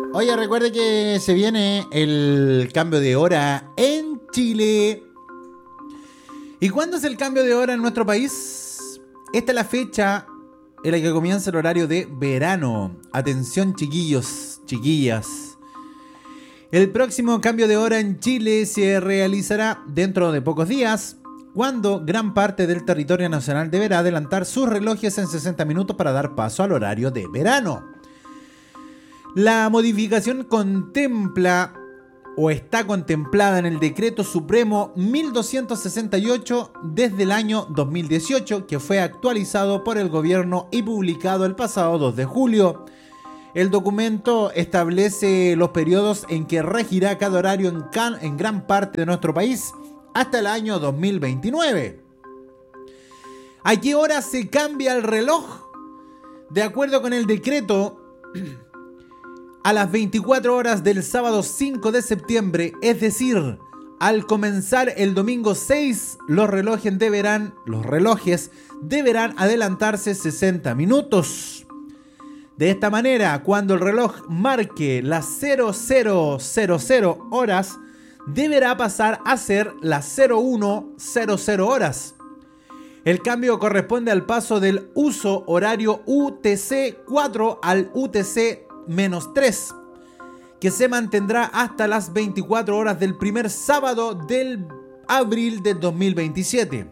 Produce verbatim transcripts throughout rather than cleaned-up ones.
Oye, recuerde que se viene el cambio de hora en Chile. ¿Y cuándo es el cambio de hora en nuestro país? Esta es la fecha en la que comienza el horario de verano. Atención, chiquillos, chiquillas. El próximo cambio de hora en Chile se realizará dentro de pocos días, cuando gran parte del territorio nacional deberá adelantar sus relojes en sesenta minutos para dar paso al horario de verano. La modificación contempla o está contemplada en el Decreto Supremo mil doscientos sesenta y ocho desde el año dos mil dieciocho, que fue actualizado por el gobierno y publicado el pasado dos de julio. El documento establece los periodos en que regirá cada horario en, can, en gran parte de nuestro país hasta el año dos mil veintinueve. ¿A qué hora se cambia el reloj? De acuerdo con el decreto, a las veinticuatro horas del sábado cinco de septiembre, es decir, al comenzar el domingo seis, los relojes deberán, los relojes deberán adelantarse sesenta minutos. De esta manera, cuando el reloj marque las cero cero cero cero horas, deberá pasar a ser las cero uno cero cero horas. El cambio corresponde al paso del uso horario U T C cuatro al U T C tres, que se mantendrá hasta las veinticuatro horas del primer sábado del abril de dos mil veintisiete.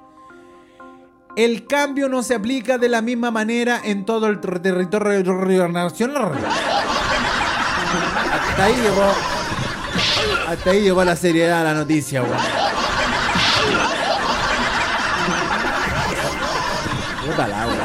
El cambio no se aplica de la misma manera en todo el ter- territorio nacional. Hasta ahí llegó. Hasta ahí llegó la seriedad de la noticia, weón. Puta la weón.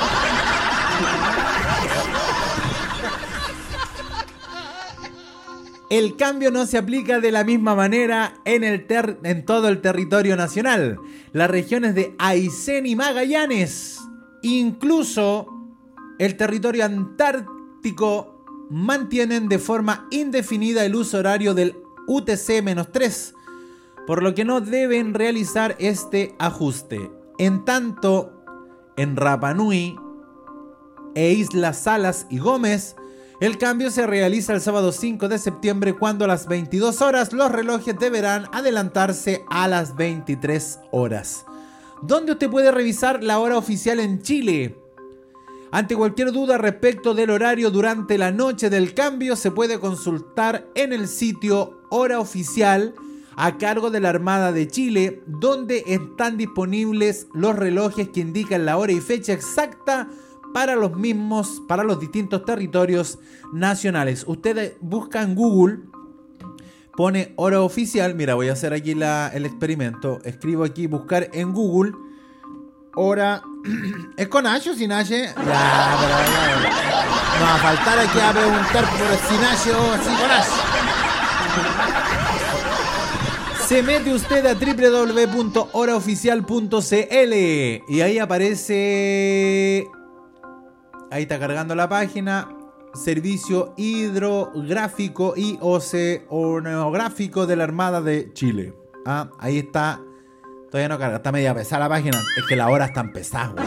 El cambio no se aplica de la misma manera en, el ter- en todo el territorio nacional. Las regiones de Aysén y Magallanes, incluso el territorio antártico, mantienen de forma indefinida el uso horario del U T C tres, por lo que no deben realizar este ajuste. En tanto, en Rapa Nui e Islas Salas y Gómez, el cambio se realiza el sábado cinco de septiembre, cuando a las veintidós horas los relojes deberán adelantarse a las veintitrés horas. ¿Dónde usted puede revisar la hora oficial en Chile? Ante cualquier duda respecto del horario durante la noche del cambio, se puede consultar en el sitio Hora Oficial a cargo de la Armada de Chile, donde están disponibles los relojes que indican la hora y fecha exacta para los mismos, para los distintos territorios nacionales. Usted busca en Google, pone hora oficial. Mira, voy a hacer aquí la, el experimento. Escribo aquí, buscar en Google, hora... ¿Es con H o sin H? Ya, pero ya, no va a faltar aquí a preguntar por sin H o sin con H. Se mete usted a doble u doble u doble u punto hora oficial punto c l y ahí aparece... Ahí está cargando la página. Servicio Hidrográfico y Oceanográfico de la Armada de Chile. Ah, ahí está. Todavía no carga, está media pesada la página. Es que la hora está pesada, güey.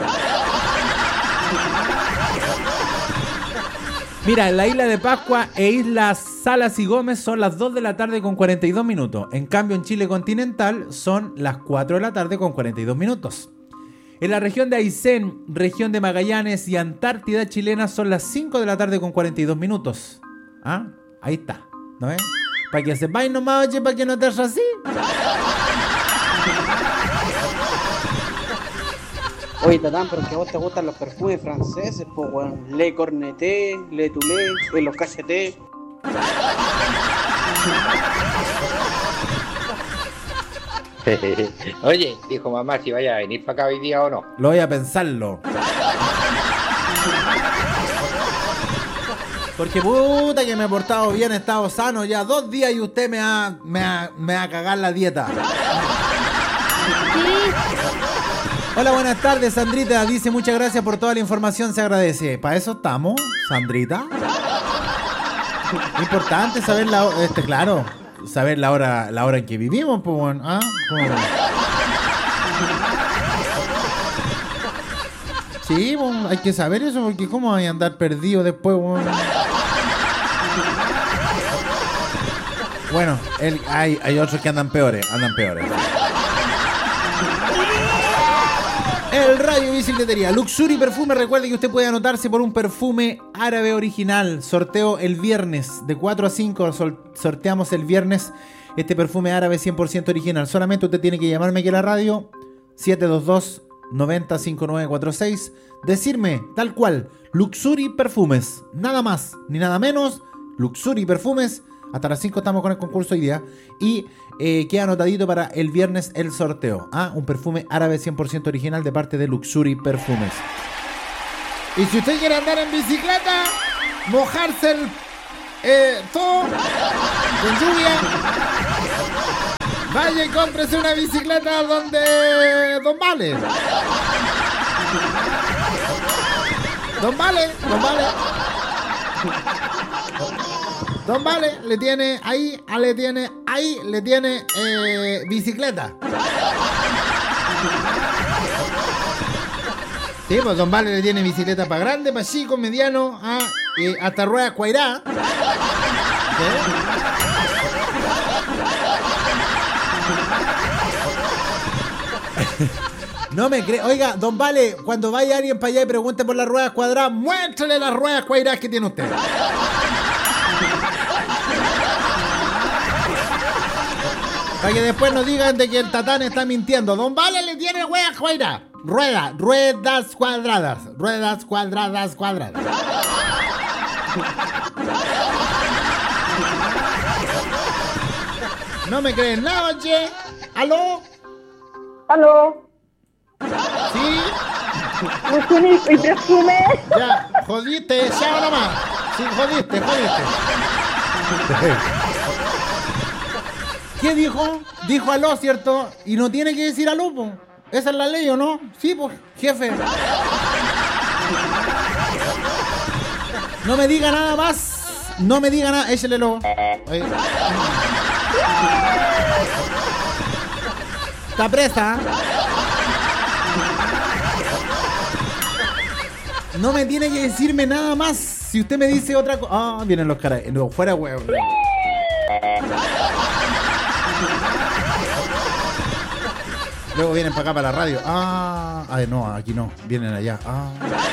Mira, en la isla de Pascua e Islas Salas y Gómez son las dos de la tarde con cuarenta y dos minutos. En cambio, en Chile continental son las cuatro de la tarde con cuarenta y dos minutos. En la región de Aysén, región de Magallanes y Antártida chilena son las cinco de la tarde con cuarenta y dos minutos. ¿Ah? Ahí está. ¿No ves? Para que sepáis nomás, oye, para que no te hagas así. Oye, Tatán, pero que a vos te gustan los perfumes franceses, pues, weón. Le Corneté, Le Toulé, Los Cachetés. Oye, dijo mamá si vaya a venir para acá hoy día o no. Lo voy a pensarlo. Porque puta que me he portado bien, he estado sano ya dos días y usted me va, me va, me va a cagar la dieta. Hola, buenas tardes, Sandrita. Dice, muchas gracias por toda la información, se agradece. Para eso estamos, Sandrita. Importante saber la hora, este, claro, saber la hora, la hora en que vivimos, pues bueno. ¿Ah? ¿Cómo? Sí, bueno, hay que saber eso, porque cómo hay a andar perdido después, bueno. Bueno, el, hay, hay otros que andan peores, andan peores. El Radio Bicicletería, Luxury Perfume. Recuerde que usted puede anotarse por un perfume árabe original. Sorteo el viernes de cuatro a cinco. Sol, sorteamos el viernes este perfume árabe cien por ciento original. Solamente usted tiene que llamarme aquí a la radio siete dos dos, nueve cero cinco nueve cuatro seis. Decirme tal cual, Luxury Perfumes. Nada más ni nada menos. Luxury Perfumes. Hasta las cinco estamos con el concurso hoy día. Y eh, queda anotadito para el viernes el sorteo. ¿Ah? Un perfume árabe cien por ciento original de parte de Luxury Perfumes. Y si usted quiere andar en bicicleta, mojarse el eh, todo con lluvia, vaya y cómprese una bicicleta donde Don Vale. Don Vale, Don Vale. Don Vale le tiene ahí, le tiene ahí, le tiene eh, bicicleta. Sí, pues Don Vale le tiene bicicleta para grande, para chico, mediano, ah, y hasta ruedas cuairá. No me cree. Oiga, Don Vale, cuando vaya alguien para allá y pregunte por las ruedas cuadradas, muéstrele las ruedas cuadradas que tiene usted. Para que después nos digan de que el Tatán está mintiendo. Don Vale le tiene ruedas cuadradas. Ruedas, ruedas cuadradas. Ruedas cuadradas, cuadradas. No me creen nada, oye. ¿Aló? ¿Aló? ¿Sí? Luxury y Perfume. Ya, jodiste, ya nomás. Sí, jodiste, jodiste. ¿Qué dijo? Dijo aló, ¿cierto? Y no tiene que decir aló, po. Esa es la ley, ¿o no? Sí, pues, jefe. No me diga nada más. No me diga nada. Échelelo. Ahí. Está presa. No me tiene que decirme nada más. Si usted me dice otra cosa. Ah, vienen los caras. No, fuera huevo. Luego vienen para acá, para la radio. Ah, ay, no, aquí no. Vienen allá. Ah.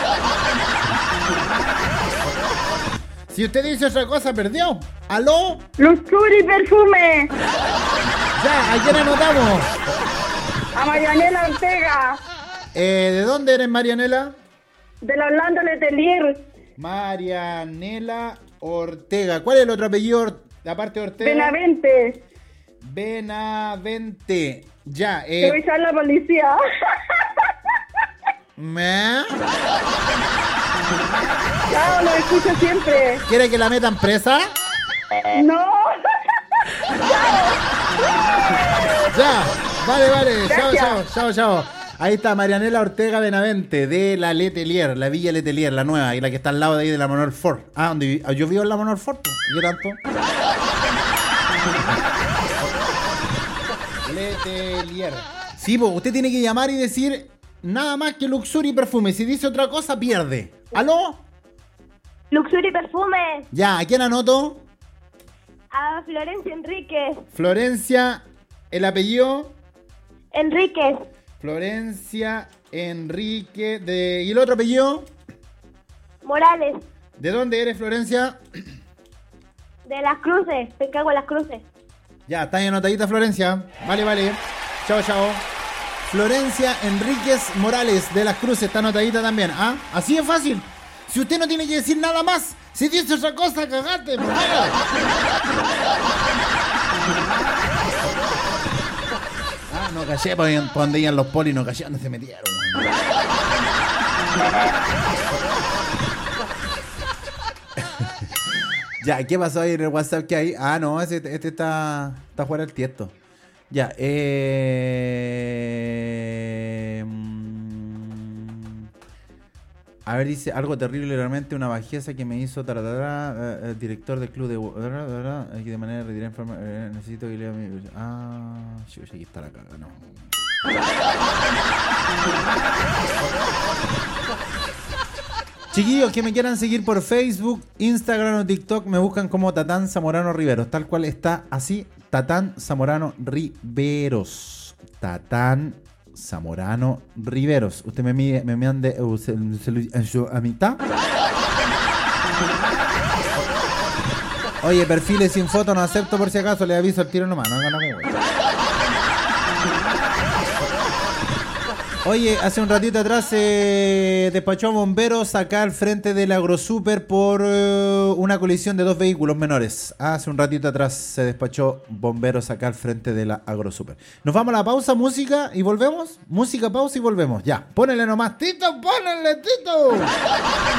Si usted dice otra cosa, perdió. ¿Aló? Luxury Perfume. Ya, ¿a quién anotamos? A Marianela Ortega. Eh, ¿de dónde eres, Marianela? De la Orlando Letelier. Marianela Ortega. ¿Cuál es el otro apellido? La parte de Ortega. Benavente. Benavente. Ya, Te voy a eh. echar la policía. ¿Me? Chao, lo escucho siempre. ¿Quiere que la metan presa? No. Ya, vale, vale. Chao, Gracias. chao, chao, chao. Ahí está Marianela Ortega Benavente de la Letelier, la Villa Letelier, la nueva, y la que está al lado de ahí de la Manuel Ford. Ah, donde vi- yo vivo en la Manuel Ford. ¿Yo tanto? Letelier. Sí, pues usted tiene que llamar y decir nada más que Luxury Perfume. Si dice otra cosa, pierde. ¿Aló? Luxury Perfume. Ya, ¿a quién anoto? A Florencia Enríquez. Florencia, el apellido. Enríquez. Florencia Enrique de... ¿Y el otro apellido? Morales. ¿De dónde eres, Florencia? De Las Cruces. Te cago en Las Cruces. Ya, está ahí anotadita, Florencia. Vale, vale. Chao, chao. Florencia Enríquez Morales de Las Cruces está anotadita también. ¿Ah? Así es fácil. Si usted no tiene que decir nada más, si dice otra cosa, cagate, por favor. Ah, no caché para donde iban los polis, no caché, no se metieron. Ya, ¿qué pasó ahí en el WhatsApp que hay? Ah, no, ese, este está, está fuera del tiesto. Ya, eh... mm, a ver, dice algo terrible, realmente una bajeza que me hizo taratara, eh, el director del club de... Tarara, tarara, aquí de manera retirar informe, eh, necesito que lea mi... Ah, sí, aquí está la caga, no. Chiquillos que me quieran seguir por Facebook, Instagram o TikTok, me buscan como Tatán Zamorano Riveros, tal cual está así, Tatán Zamorano Riveros. Tatán Zamorano Riveros. Usted me mide, me mande uh, se- se- se- a mitad. Oye, perfiles sin foto no acepto por si acaso, le aviso al tiro nomás, no hagan nada. Oye, hace un ratito atrás se despachó a bomberos acá al frente del AgroSuper por eh, una colisión de dos vehículos menores. Hace un ratito atrás se despachó bomberos acá al frente de la AgroSuper. Nos vamos a la pausa, música y volvemos. Música, pausa y volvemos. Ya, ponele nomás, Tito, ponele, Tito.